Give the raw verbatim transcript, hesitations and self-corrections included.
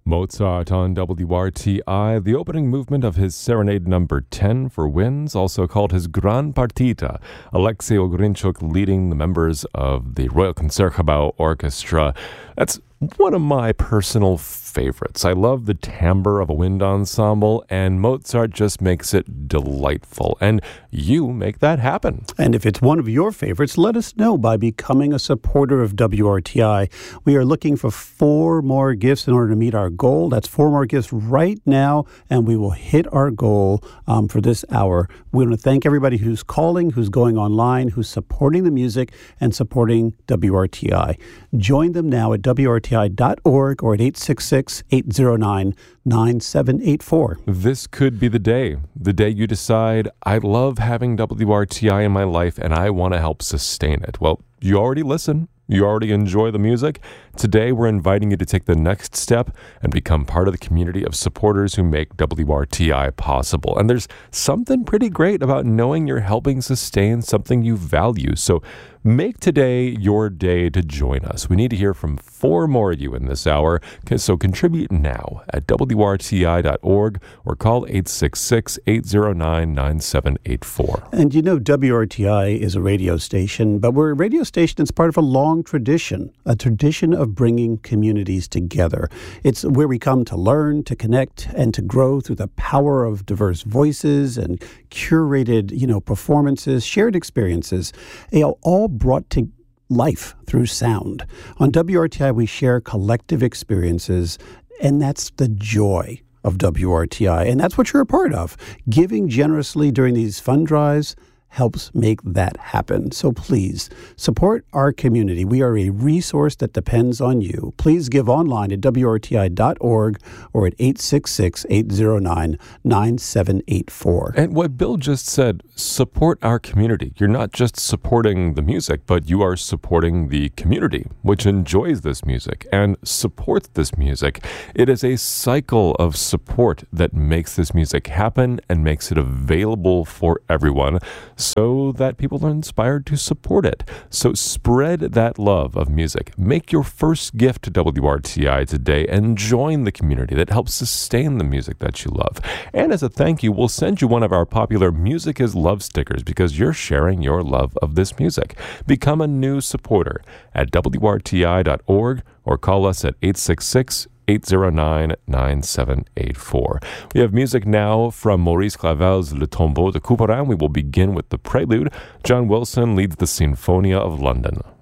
Mozart on W R T I, the opening movement of his Serenade number ten for winds, also called his Gran Partita. Alexei Ogrinchuk leading the members of the Royal Concertgebouw Orchestra. That's one of my personal favorites. I love the timbre of a wind ensemble, and Mozart just makes it delightful. And you make that happen. And if it's one of your favorites, let us know by becoming a supporter of W R T I. We are looking for four more gifts in order to meet our goal. That's four more gifts right now, and we will hit our goal um, for this hour. We want to thank everybody who's calling, who's going online, who's supporting the music and supporting W R T I. Join them now at W R T I dot org or at eight six six, eight zero nine, nine seven eight four. This could be the day, the day you decide, I love having W R T I in my life and I want to help sustain it. Well, you already listen. You already enjoy the music. Today, we're inviting you to take the next step and become part of the community of supporters who make W R T I possible. And there's something pretty great about knowing you're helping sustain something you value. So make today your day to join us. We need to hear from four more of you in this hour. So contribute now at W R T I dot org or call eight six six, eight zero nine, nine seven eight four. And you know, W R T I is a radio station, but we're a radio station that's part of a long tradition, a tradition of bringing communities together. It's where we come to learn, to connect, and to grow through the power of diverse voices and curated, you know, performances, shared experiences, you know, all brought to life through sound. On W R T I, we share collective experiences, and that's the joy of W R T I. And that's what you're a part of. Giving generously during these fund drives helps make that happen. So please support our community. We are a resource that depends on you. Please give online at W R T I dot org or at eight six six, eight zero nine, nine seven eight four. And what Bill just said, support our community. You're not just supporting the music, but you are supporting the community, which enjoys this music and supports this music. It is a cycle of support that makes this music happen and makes it available for everyone, so that people are inspired to support it. So spread that love of music. Make your first gift to W R T I today and join the community that helps sustain the music that you love. And as a thank you, we'll send you one of our popular Music is Love stickers because you're sharing your love of this music. Become a new supporter at W R T I dot org or call us at eight six six, eight zero nine, nine seven eight four. We have music now from Maurice Clavel's Le Tombeau de Couperin. We will begin with the prelude. John Wilson leads the Sinfonia of London.